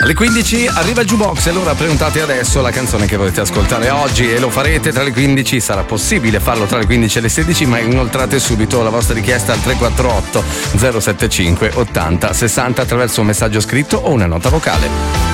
Alle 15 arriva il Jukebox e allora prenotate adesso la canzone che volete ascoltare oggi e lo farete tra le 15, sarà possibile farlo tra le 15 e le 16, ma inoltrate subito la vostra richiesta al 348 075 80 60 attraverso un messaggio scritto o una nota vocale.